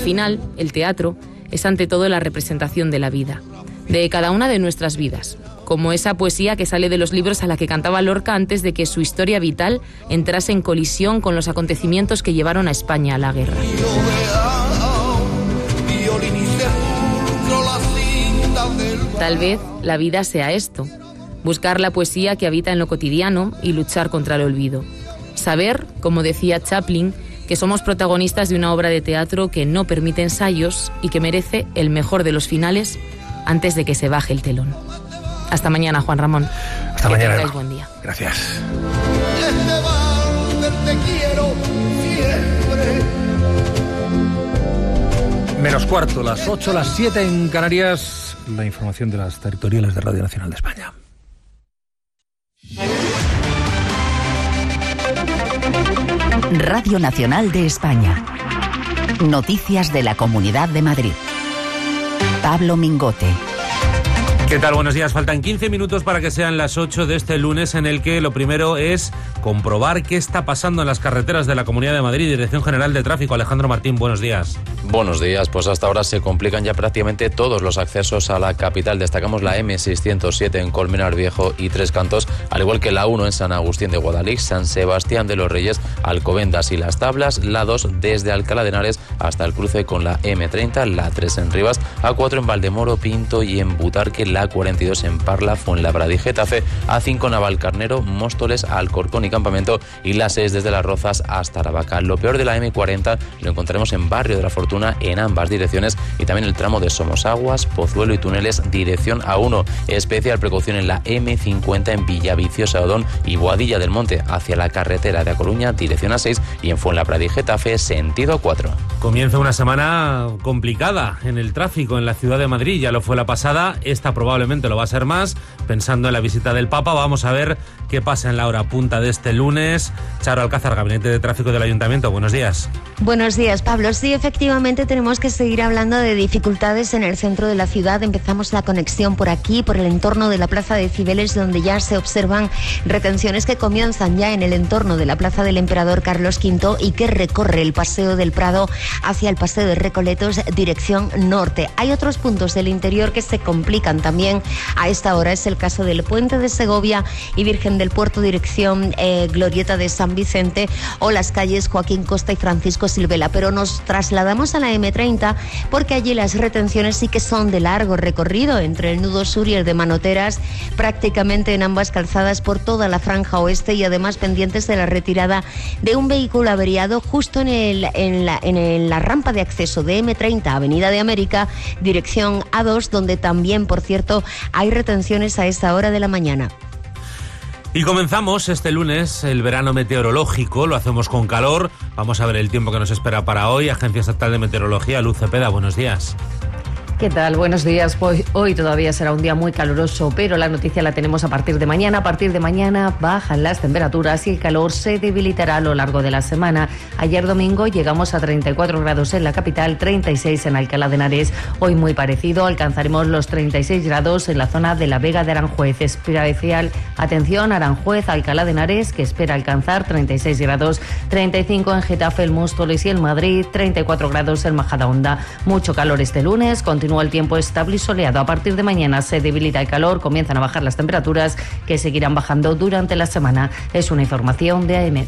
final, el teatro es ante todo la representación de la vida, de cada una de nuestras vidas, como esa poesía que sale de los libros a la que cantaba Lorca antes de que su historia vital entrase en colisión con los acontecimientos que llevaron a España a la guerra. Tal vez la vida sea esto, buscar la poesía que habita en lo cotidiano y luchar contra el olvido. Saber, como decía Chaplin, que somos protagonistas de una obra de teatro que no permite ensayos y que merece el mejor de los finales antes de que se baje el telón. Hasta mañana, Juan Ramón. Hasta mañana. Que tengáis buen día. Gracias. Menos cuarto, las 8, las 7 en Canarias. La información de las territoriales de Radio Nacional de España. Radio Nacional de España. Noticias de la Comunidad de Madrid. Pablo Mingote. ¿Qué tal? Buenos días. Faltan 15 minutos para que sean las 8 de este lunes, en el que lo primero es comprobar qué está pasando en las carreteras de la Comunidad de Madrid. Dirección General de Tráfico, Alejandro Martín, buenos días. Buenos días. Pues hasta ahora se complican ya prácticamente todos los accesos a la capital. Destacamos la M607 en Colmenar Viejo y Tres Cantos, al igual que la 1 en San Agustín de Guadalix, San Sebastián de los Reyes, Alcobendas y Las Tablas, la 2 desde Alcalá de Henares hasta el cruce con la M30, la 3 en Rivas, A4 en Valdemoro, Pinto y en Butarque, la 42 en Parla, Fuenlabrada y Getafe, A5 Navalcarnero, Móstoles, Alcorcón y Campamento y la 6 desde Las Rozas hasta Aravaca. Lo peor de la M40 lo encontraremos en Barrio de la Fortuna en ambas direcciones y también el tramo de Somosaguas, Pozuelo y Túneles dirección A1. Especial precaución en la M50 en Villaviciosa, Odón y Boadilla del Monte hacia la carretera de A Coruña dirección A6 y en Fuenlabrada y Getafe sentido A4. Comienza una semana complicada en el tráfico en la ciudad de Madrid. Ya lo fue la pasada, esta probablemente lo va a ser más. Pensando en la visita del Papa, vamos a ver qué pasa en la hora punta de este lunes. Charo Alcázar, Gabinete de Tráfico del Ayuntamiento, buenos días. Buenos días, Pablo. Sí, efectivamente tenemos que seguir hablando de dificultades en el centro de la ciudad. Empezamos la conexión por aquí, por el entorno de la Plaza de Cibeles, donde ya se observan retenciones que comienzan ya en el entorno de la Plaza del Emperador Carlos V y que recorre el Paseo del Prado hacia el Paseo de Recoletos, dirección norte. Hay otros puntos del interior que se complican también a esta hora. Es el caso del Puente de Segovia y Virgen del Puerto, dirección Glorieta de San Vicente, o las calles Joaquín Costa y Francisco Silvela. Pero nos trasladamos a la M30 porque allí las retenciones sí que son de largo recorrido entre el nudo sur y el de Manoteras, prácticamente en ambas calzadas por toda la franja oeste, y además pendientes de la retirada de un vehículo averiado justo en la rampa de acceso de M30, Avenida de América, dirección A2, donde también, por cierto, hay retenciones a esta hora de la mañana. Y comenzamos este lunes el verano meteorológico, lo hacemos con calor. Vamos a ver el tiempo que nos espera para hoy. Agencia Estatal de Meteorología, Luz Cepeda, buenos días. ¿Qué tal? Buenos días. Pues hoy todavía será un día muy caluroso, pero la noticia la tenemos a partir de mañana. A partir de mañana bajan las temperaturas y el calor se debilitará a lo largo de la semana. Ayer domingo llegamos a 34 grados en la capital, 36 en Alcalá de Henares. Hoy muy parecido, alcanzaremos los 36 grados en la zona de la Vega de Aranjuez. Especial atención, Aranjuez, Alcalá de Henares, que espera alcanzar 36 grados, 35 en Getafe, el Móstoles y el Madrid, 34 grados en Majadahonda. Mucho calor este lunes, continúa el tiempo estable y soleado. A partir de mañana se debilita el calor, comienzan a bajar las temperaturas, que seguirán bajando durante la semana. Es una información de AEMET.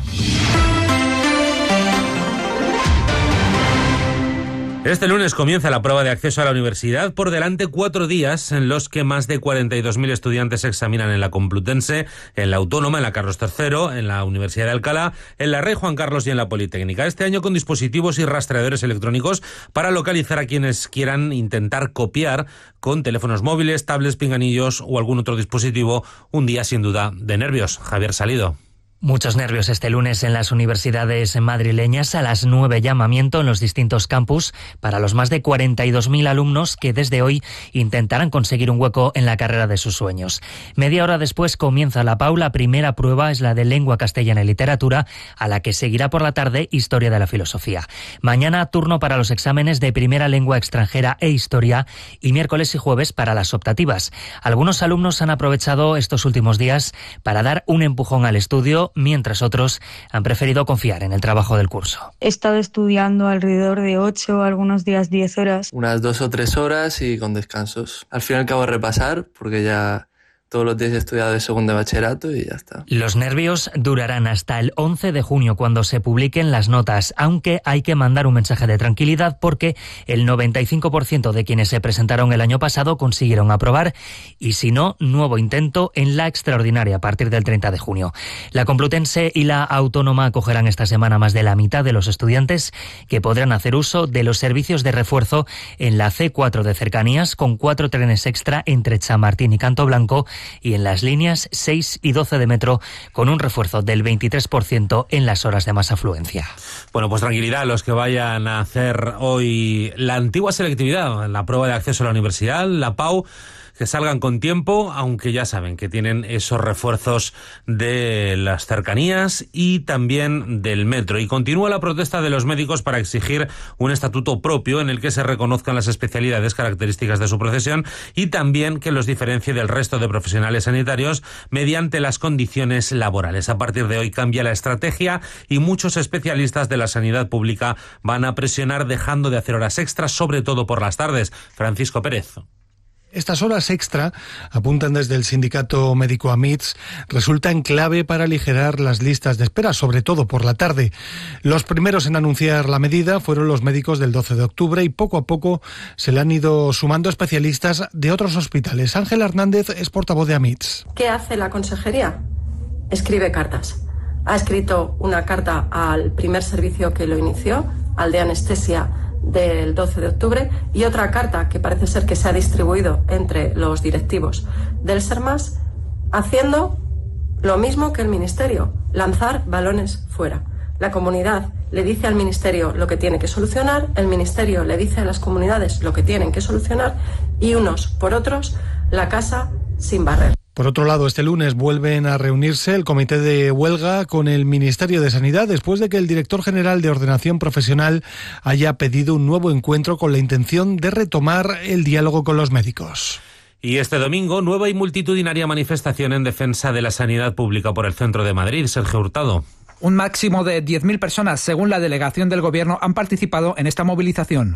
Este lunes comienza la prueba de acceso a la universidad. Por delante 4 días en los que más de 42.000 estudiantes se examinan en la Complutense, en la Autónoma, en la Carlos III, en la Universidad de Alcalá, en la Rey Juan Carlos y en la Politécnica. Este año con dispositivos y rastreadores electrónicos para localizar a quienes quieran intentar copiar con teléfonos móviles, tablets, pinganillos o algún otro dispositivo. Un día sin duda de nervios. Javier Salido. Muchos nervios este lunes en las universidades madrileñas. A las 9 llamamiento en los distintos campus para los más de 42.000 alumnos que desde hoy intentarán conseguir un hueco en la carrera de sus sueños. Media hora después comienza la PAU. La primera prueba es la de lengua castellana y literatura, a la que seguirá por la tarde historia de la filosofía. Mañana turno para los exámenes de primera lengua extranjera e historia, y miércoles y jueves para las optativas. Algunos alumnos han aprovechado estos últimos días para dar un empujón al estudio mientras otros han preferido confiar en el trabajo del curso. He estado estudiando alrededor de 8, algunos días 10 horas. Unas 2 o 3 horas y con descansos. Al final acabo de repasar porque ya todos los días he estudiado de segundo de bachillerato y ya está. Los nervios durarán hasta el 11 de junio cuando se publiquen las notas, aunque hay que mandar un mensaje de tranquilidad porque el 95% de quienes se presentaron el año pasado consiguieron aprobar y si no, nuevo intento en la extraordinaria a partir del 30 de junio. La Complutense y la Autónoma acogerán esta semana más de la mitad de los estudiantes que podrán hacer uso de los servicios de refuerzo en la C4 de cercanías con 4 trenes extra entre Chamartín y Canto Blanco y en las líneas 6 y 12 de metro con un refuerzo del 23% en las horas de más afluencia. Bueno, pues tranquilidad a los que vayan a hacer hoy la antigua selectividad, la prueba de acceso a la universidad, la PAU, que salgan con tiempo, aunque ya saben que tienen esos refuerzos de las cercanías y también del metro. Y continúa la protesta de los médicos para exigir un estatuto propio en el que se reconozcan las especialidades características de su profesión y también que los diferencie del resto de profesionales sanitarios mediante las condiciones laborales. A partir de hoy cambia la estrategia y muchos especialistas de la sanidad pública van a presionar dejando de hacer horas extras, sobre todo por las tardes. Francisco Pérez. Estas horas extra, apuntan desde el sindicato médico AMITS, resultan clave para aligerar las listas de espera, sobre todo por la tarde. Los primeros en anunciar la medida fueron los médicos del 12 de octubre y poco a poco se le han ido sumando especialistas de otros hospitales. Ángela Hernández es portavoz de AMITS. ¿Qué hace la consejería? Escribe cartas. Ha escrito una carta al primer servicio que lo inició, al de anestesia del 12 de octubre, y otra carta que parece ser que se ha distribuido entre los directivos del SERMAS, haciendo lo mismo que el Ministerio, lanzar balones fuera. La comunidad le dice al Ministerio lo que tiene que solucionar, el Ministerio le dice a las comunidades lo que tienen que solucionar y unos por otros la casa sin barrer. Por otro lado, este lunes vuelven a reunirse el comité de huelga con el Ministerio de Sanidad después de que el director general de Ordenación Profesional haya pedido un nuevo encuentro con la intención de retomar el diálogo con los médicos. Y este domingo, nueva y multitudinaria manifestación en defensa de la sanidad pública por el centro de Madrid. Sergio Hurtado. Un máximo de 10.000 personas, según la delegación del Gobierno, han participado en esta movilización.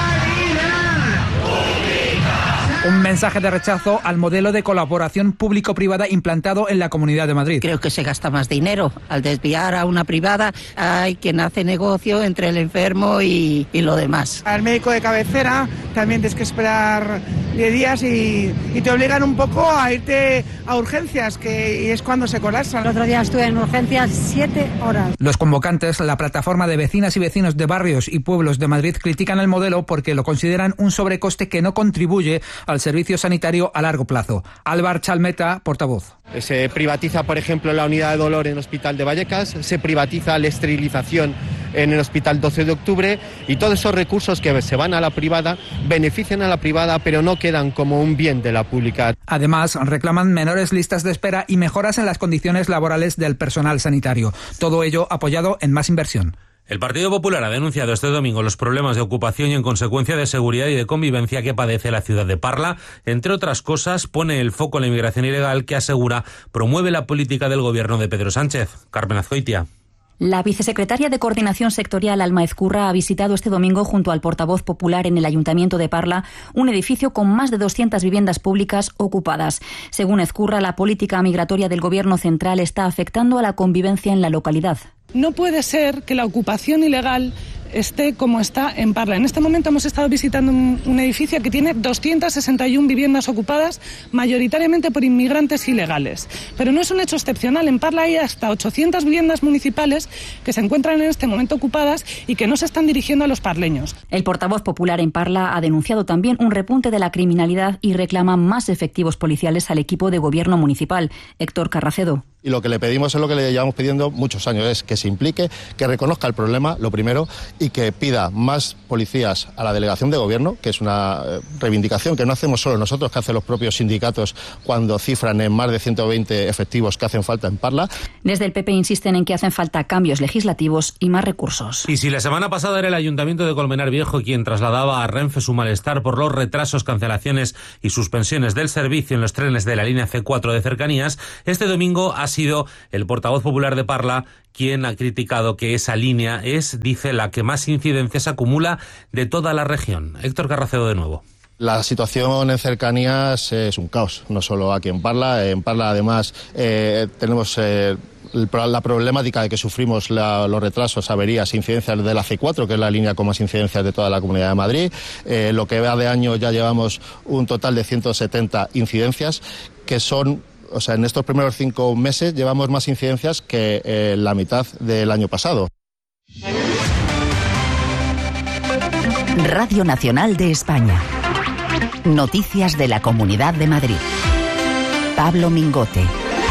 Un mensaje de rechazo al modelo de colaboración público-privada implantado en la Comunidad de Madrid. Creo que se gasta más dinero. Al desviar a una privada hay quien hace negocio entre el enfermo y lo demás. Al médico de cabecera también tienes que esperar 10 días y te obligan un poco a irte a urgencias, y es cuando se colapsan. El otro día estuve en urgencias 7 horas. Los convocantes, la plataforma de vecinas y vecinos de barrios y pueblos de Madrid, critican el modelo porque lo consideran un sobrecoste que no contribuye al servicio sanitario a largo plazo. Álvaro Chalmeta, portavoz. Se privatiza, por ejemplo, la unidad de dolor en el Hospital de Vallecas, se privatiza la esterilización en el Hospital 12 de Octubre y todos esos recursos que se van a la privada benefician a la privada pero no quedan como un bien de la pública. Además, reclaman menores listas de espera y mejoras en las condiciones laborales del personal sanitario. Todo ello apoyado en más inversión. El Partido Popular ha denunciado este domingo los problemas de ocupación y, en consecuencia, de seguridad y de convivencia que padece la ciudad de Parla. Entre otras cosas, pone el foco en la inmigración ilegal que, asegura, promueve la política del gobierno de Pedro Sánchez. Carmen Azcoitia. La vicesecretaria de Coordinación Sectorial, Alma Ezcurra, ha visitado este domingo junto al portavoz popular en el Ayuntamiento de Parla un edificio con más de 200 viviendas públicas ocupadas. Según Ezcurra, la política migratoria del Gobierno central está afectando a la convivencia en la localidad. No puede ser que la ocupación ilegal esté como está en Parla. En este momento hemos estado visitando un edificio que tiene 261 viviendas ocupadas, mayoritariamente por inmigrantes ilegales. Pero no es un hecho excepcional. En Parla hay hasta 800 viviendas municipales que se encuentran en este momento ocupadas y que no se están dirigiendo a los parleños. El portavoz popular en Parla ha denunciado también un repunte de la criminalidad y reclama más efectivos policiales al equipo de gobierno municipal. Héctor Carracedo. Y lo que le pedimos es lo que le llevamos pidiendo muchos años, es que se implique, que reconozca el problema, lo primero, y que pida más policías a la delegación de gobierno, que es una reivindicación que no hacemos solo nosotros, que hacen los propios sindicatos cuando cifran en más de 120 efectivos que hacen falta en Parla. Desde el PP insisten en que hacen falta cambios legislativos y más recursos. Y si la semana pasada era el Ayuntamiento de Colmenar Viejo quien trasladaba a Renfe su malestar por los retrasos, cancelaciones y suspensiones del servicio en los trenes de la línea C4 de cercanías, este domingo ha sido el portavoz popular de Parla quien ha criticado que esa línea es, dice, la que más incidencias acumula de toda la región. Héctor Carracedo de nuevo. La situación en cercanías es un caos, no solo aquí en Parla. En Parla, además, tenemos la problemática de que sufrimos los retrasos, averías, incidencias de la C4, que es la línea con más incidencias de toda la Comunidad de Madrid. Lo que va de año ya llevamos un total de 170 incidencias, que son... O sea, en estos primeros 5 meses llevamos más incidencias que la mitad del año pasado. Radio Nacional de España. Noticias de la Comunidad de Madrid. Pablo Mingote.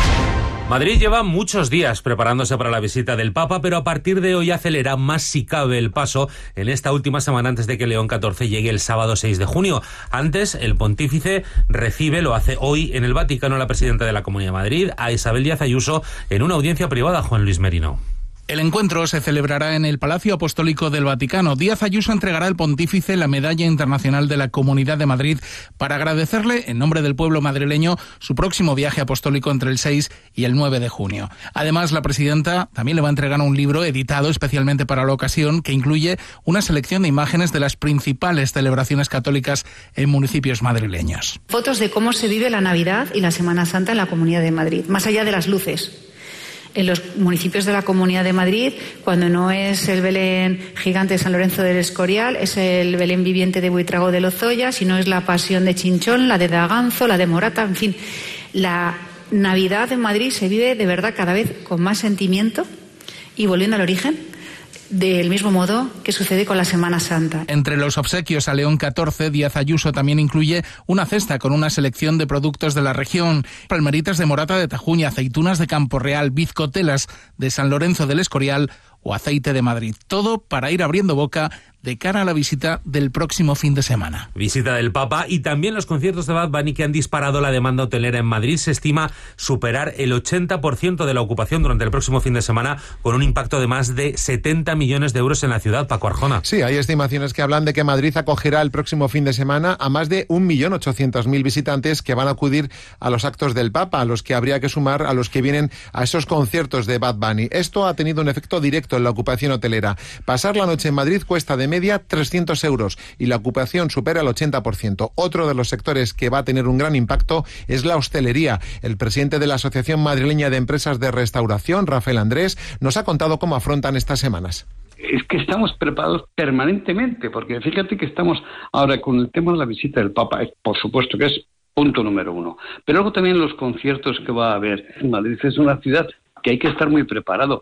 Madrid lleva muchos días preparándose para la visita del Papa, pero a partir de hoy acelera más si cabe el paso en esta última semana antes de que León XIV llegue el sábado 6 de junio. Antes, el pontífice recibe, lo hace hoy en el Vaticano, a la presidenta de la Comunidad de Madrid, a Isabel Díaz Ayuso, en una audiencia privada. Juan Luis Merino. El encuentro se celebrará en el Palacio Apostólico del Vaticano. Díaz Ayuso entregará al pontífice la Medalla Internacional de la Comunidad de Madrid para agradecerle, en nombre del pueblo madrileño, su próximo viaje apostólico entre el 6 y el 9 de junio. Además, la presidenta también le va a entregar un libro editado especialmente para la ocasión que incluye una selección de imágenes de las principales celebraciones católicas en municipios madrileños. Fotos de cómo se vive la Navidad y la Semana Santa en la Comunidad de Madrid, más allá de las luces. En los municipios de la Comunidad de Madrid, cuando no es el Belén gigante de San Lorenzo del Escorial, es el Belén viviente de Buitrago de Lozoya, si no es la Pasión de Chinchón, la de Daganzo, la de Morata, en fin. La Navidad en Madrid se vive de verdad cada vez con más sentimiento y volviendo al origen, del mismo modo que sucede con la Semana Santa. Entre los obsequios a León XIV, Díaz Ayuso también incluye una cesta con una selección de productos de la región: palmeritas de Morata de Tajuña, aceitunas de Campo Real, bizcotelas de San Lorenzo del Escorial o aceite de Madrid. Todo para ir abriendo boca de cara a la visita del próximo fin de semana. Visita del Papa y también los conciertos de Bad Bunny que han disparado la demanda hotelera en Madrid. Se estima superar el 80% de la ocupación durante el próximo fin de semana, con un impacto de más de 70 millones de euros en la ciudad. Paco Arjona. Sí, hay estimaciones que hablan de que Madrid acogerá el próximo fin de semana a más de 1.800.000 visitantes que van a acudir a los actos del Papa, a los que habría que sumar a los que vienen a esos conciertos de Bad Bunny. Esto ha tenido un efecto directo en la ocupación hotelera. Pasar la noche en Madrid cuesta de media 300 euros y la ocupación supera el 80%. Otro de los sectores que va a tener un gran impacto es la hostelería. El presidente de la Asociación Madrileña de Empresas de Restauración, Rafael Andrés, nos ha contado cómo afrontan estas semanas. Es que estamos preparados permanentemente, porque fíjate que estamos ahora con el tema de la visita del Papa, por supuesto que es punto número 1, pero luego también los conciertos que va a haber. Madrid es una ciudad que hay que estar muy preparado,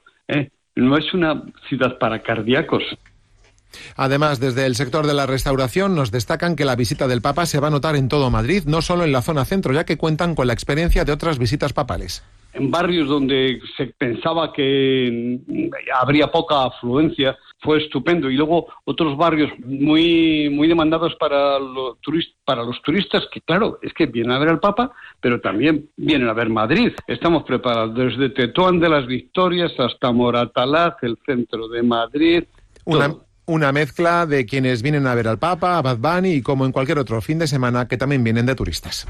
no es una ciudad para cardíacos. Además, desde el sector de la restauración nos destacan que la visita del Papa se va a notar en todo Madrid, no solo en la zona centro, ya que cuentan con la experiencia de otras visitas papales. En barrios donde se pensaba que habría poca afluencia, fue estupendo. Y luego otros barrios muy demandados para los turistas, que claro, es que vienen a ver al Papa, pero también vienen a ver Madrid. Estamos preparados desde Tetuán de las Victorias hasta Moratalaz, el centro de Madrid. Una mezcla de quienes vienen a ver al Papa, a Bad Bunny y como en cualquier otro fin de semana que también vienen de turistas.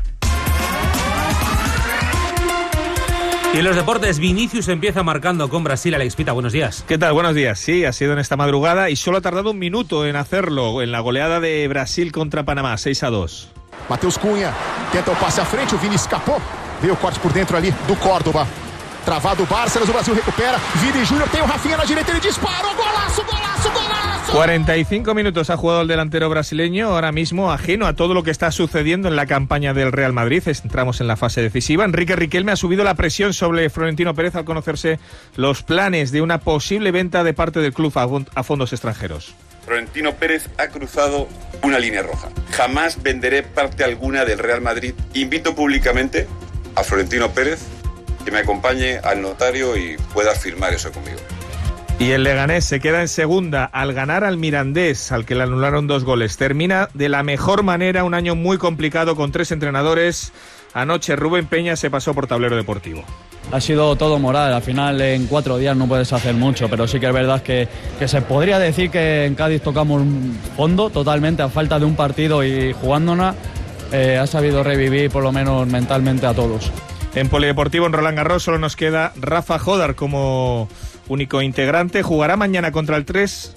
Y en los deportes, Vinicius empieza marcando con Brasil. Alex Pita, buenos días. ¿Qué tal? Buenos días. Sí, ha sido en esta madrugada y solo ha tardado un minuto en hacerlo en la goleada de Brasil contra Panamá, 6-2. Matheus Cunha tenta o passe à frente, o Vini escapou. Veio o corte por dentro ali do Córdoba. Travado o Bárcenas, o Brasil recupera. Vini Júnior tem o Rafinha na direita, ele dispara. Golaço, golaço, golaço. 45 minutos ha jugado el delantero brasileño, ahora mismo ajeno a todo lo que está sucediendo en la campaña del Real Madrid. Entramos en la fase decisiva. Enrique Riquelme ha subido la presión sobre Florentino Pérez al conocerse los planes de una posible venta de parte del club a fondos extranjeros. Florentino Pérez ha cruzado una línea roja. Jamás venderé parte alguna del Real Madrid. Invito públicamente a Florentino Pérez que me acompañe al notario y pueda firmar eso conmigo. Y el Leganés se queda en segunda al ganar al Mirandés, al que le anularon 2 goles. Termina de la mejor manera un año muy complicado con 3 entrenadores. Anoche Rubén Peña se pasó por tablero deportivo. Ha sido todo moral, al final en 4 días no puedes hacer mucho, pero sí que es verdad que se podría decir que en Cádiz tocamos fondo totalmente a falta de un partido y jugándonos ha sabido revivir por lo menos mentalmente a todos. En polideportivo, en Roland Garros, solo nos queda Rafa Jodar como único integrante. Jugará mañana contra el 3